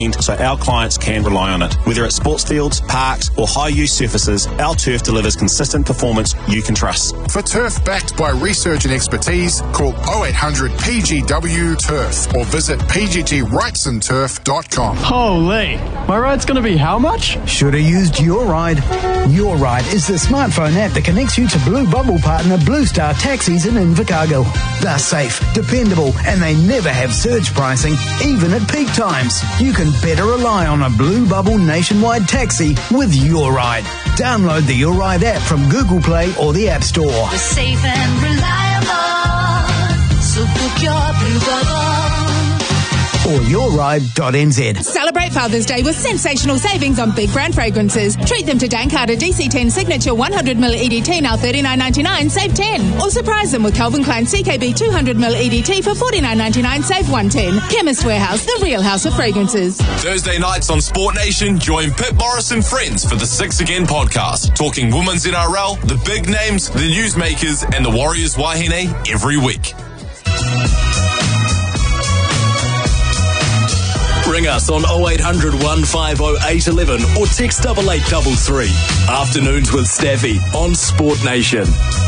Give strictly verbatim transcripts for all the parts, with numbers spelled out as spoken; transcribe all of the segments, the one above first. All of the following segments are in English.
so our clients can rely on it. Whether it's sports fields, parks or high-use surfaces, our turf delivers consistent performance you can trust. For turf backed by research and expertise, call oh eight hundred P G W turf or visit p g t wrightson turf dot com. Holy, my ride's going to be how much? Should have used Your Ride. Your Ride is the smartphone app that connects you to Blue Bubble partner Blue Star Taxis in Invercargill. They're safe, dependable, and they never have surge pricing, even at peak times. You can better rely on a Blue Bubble nationwide taxi with Your Ride. Download the Your Ride app from Google Play or the App Store. We're safe and reliable, so book your Blue Bubble. Or your ride dot n z. Celebrate Father's Day with sensational savings on big brand fragrances. Treat them to Dan Carter D C ten Signature one hundred milliliter E D T, now thirty-nine ninety-nine, save ten. Or surprise them with Calvin Klein C K B two hundred milliliter E D T for forty-nine ninety-nine, save one ten. Chemist Warehouse, the real house of fragrances. Thursday nights on Sport Nation, join Pip Morris and friends for the Six Again podcast, talking women's N R L, the big names, the newsmakers, and the Warriors Wahine every week. Ring us on oh eight hundred, one five oh, eight one one or text double eight double three. Afternoons with Staffy on Sport Nation.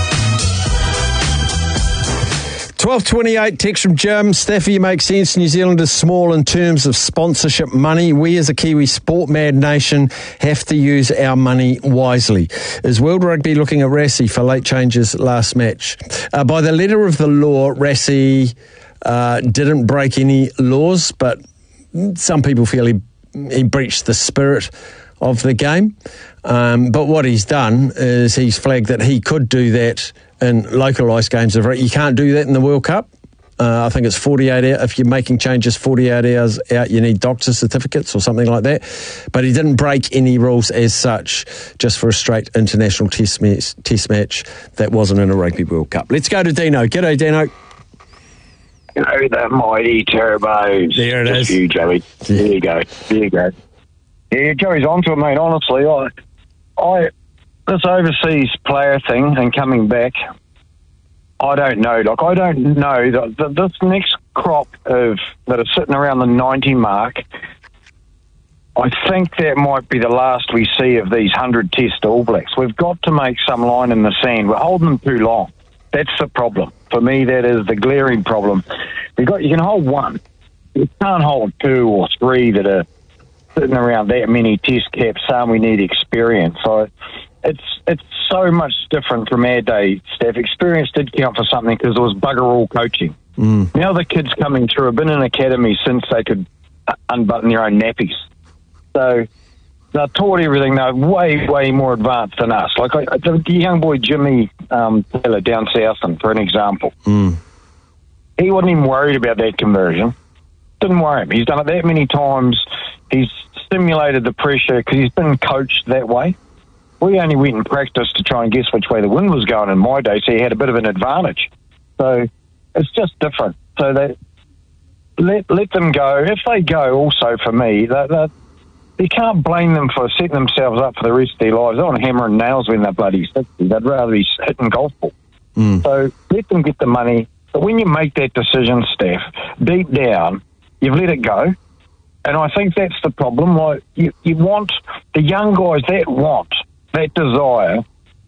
twelve twenty-eight, text from Jim. Staffy, you make sense. New Zealand is small in terms of sponsorship money. We as a Kiwi sport mad nation have to use our money wisely. Is World Rugby looking at Rassie for late changes last match? Uh, by the letter of the law, Rassie uh, didn't break any laws, but some people feel he, he breached the spirit of the game. Um, but what he's done is he's flagged that he could do that in localised games. You can't do that in the World Cup. Uh, I think it's forty-eight hours. If you're making changes forty-eight hours out, you need doctor's certificates or something like that. But he didn't break any rules as such, just for a straight international test match, test match that wasn't in a Rugby World Cup. Let's go to Dino. G'day, Dino. You know, the mighty turbos. There it Just is. you, Joey. There you go. There you go. Yeah, Joey's onto it, mate. Honestly, I, I, this overseas player thing and coming back, I don't know. Like, I don't know that, that this next crop of that are sitting around the ninety mark, I think that might be the last we see of these hundred Test All Blacks. We've got to make some line in the sand. We're holding them too long. That's the problem. For me, that is the glaring problem. You got you can hold one. You can't hold two or three that are sitting around that many test caps saying we need experience. So it's it's so much different from our day, Steph. Experience did count for something because it was bugger all coaching. Mm. Now the kids coming through have been in academy since they could unbutton their own nappies. So they're taught everything. They're way, way more advanced than us. Like I, the young boy Jimmy um, Taylor down south, for an example, mm. he wasn't even worried about that conversion. Didn't worry him. He's done it that many times. He's stimulated the pressure because he's been coached that way. We only went and practiced to try and guess which way the wind was going in my day, so he had a bit of an advantage. So it's just different. So they let let them go. If they go, also for me, that that. You can't blame them for setting themselves up for the rest of their lives. They want to hammer and nails when they're bloody sixty. They'd rather be hitting golf balls. Mm. So let them get the money. But when you make that decision, Steph, deep down, you've let it go. And I think that's the problem. Like you, you want the young guys that want, that desire.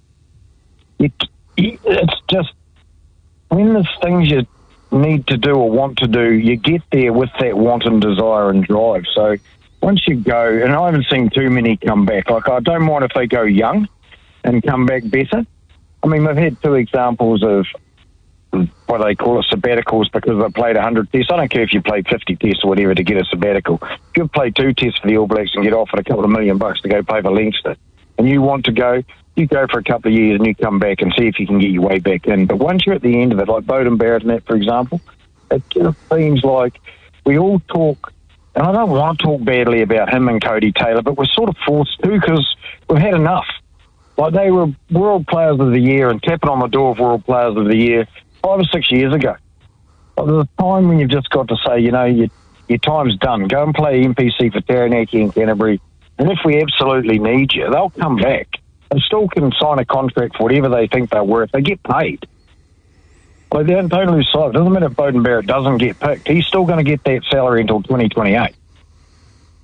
You, you, it's just when there's things you need to do or want to do, you get there with that want and desire and drive. So once you go, and I haven't seen too many come back. Like, I don't mind if they go young and come back better. I mean, we've had two examples of what they call it, sabbaticals, because they played one hundred tests. I don't care if you played fifty tests or whatever to get a sabbatical. If you play two tests for the All Blacks and get offered a couple of million bucks to go play for Leinster, and you want to go, you go for a couple of years and you come back and see if you can get your way back in. But once you're at the end of it, like Beauden Barrett and that, for example, it just seems like we all talk. And I don't want to talk badly about him and Cody Taylor, but we're sort of forced to because we've had enough. Like, they were World Players of the Year and tapping on the door of World Players of the Year five or six years ago. But there's a time when you've just got to say, you know, you, your time's done. Go and play M P C for Taranaki and Canterbury. And if we absolutely need you, they'll come back and still can sign a contract for whatever they think they're worth. They get paid. Like, they don't lose sight. It doesn't matter if Beauden Barrett doesn't get picked. He's still going to get that salary until twenty twenty-eight.